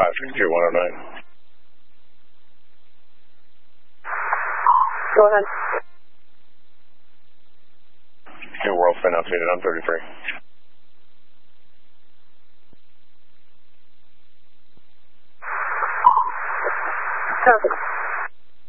32109. Go ahead. New world spin updated on 33. Copy.